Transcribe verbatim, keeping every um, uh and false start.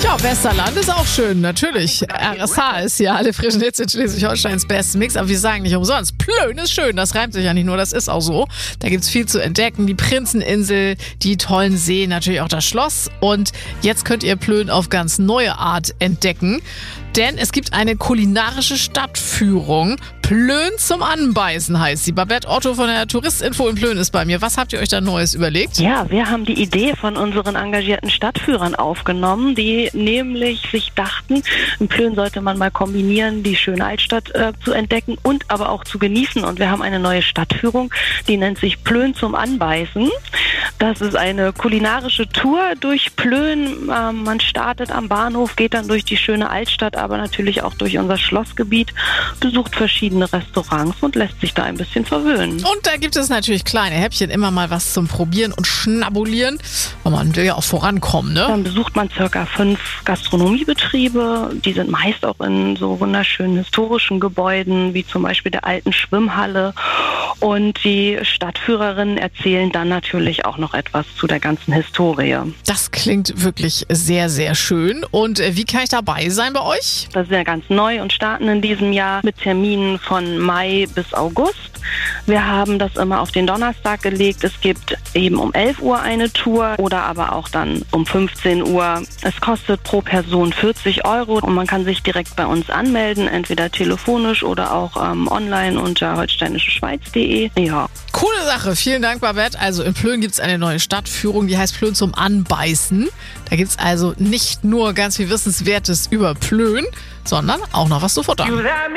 Ja, Westerland ist auch schön, natürlich. R S H ist ja alle frischen Hits in Schleswig-Holsteins besten Mix, aber wir sagen nicht umsonst. Plön ist schön, das reimt sich ja nicht nur, das ist auch so. Da gibt's viel zu entdecken, die Prinzeninsel, die tollen Seen, natürlich auch das Schloss. Und jetzt könnt ihr Plön auf ganz neue Art entdecken, denn es gibt eine kulinarische Stadtführung. Plön zum Anbeißen heißt sie. Babette Otto von der Touristinfo in Plön ist bei mir. Was habt ihr euch da Neues überlegt? Ja, wir haben die Idee von unseren engagierten Stadtführern aufgenommen, die nämlich sich dachten, in Plön sollte man mal kombinieren, die schöne Altstadt äh, zu entdecken und aber auch zu genießen. Und wir haben eine neue Stadtführung, die nennt sich Plön zum Anbeißen. Das ist eine kulinarische Tour durch Plön. Äh, man startet am Bahnhof, geht dann durch die schöne Altstadt, aber natürlich auch durch unser Schlossgebiet, besucht verschiedene Restaurants und lässt sich da ein bisschen verwöhnen. Und da gibt es natürlich kleine Häppchen, immer mal was zum Probieren und Schnabulieren, weil man will ja auch vorankommen, ne? Dann besucht man circa fünf Gastronomiebetriebe. Die sind meist auch in so wunderschönen historischen Gebäuden, wie zum Beispiel der alten Schwimmhalle. Und die Stadtführerinnen erzählen dann natürlich auch noch etwas zu der ganzen Historie. Das klingt wirklich sehr, sehr schön. Und wie kann ich dabei sein bei euch? Das ist ja ganz neu und starten in diesem Jahr mit Terminen von Mai bis August. Wir haben das immer auf den Donnerstag gelegt. Es gibt eben um elf Uhr eine Tour oder aber auch dann um fünfzehn Uhr. Es kostet pro Person vierzig Euro und man kann sich direkt bei uns anmelden, entweder telefonisch oder auch ähm, online unter holsteinische-schweiz punkt de. Ja. Coole Sache. Vielen Dank, Babette. Also in Plön gibt es eine neue Stadtführung, die heißt Plön zum Anbeißen. Da gibt es also nicht nur ganz viel Wissenswertes über Plön, sondern auch noch was zu futtern.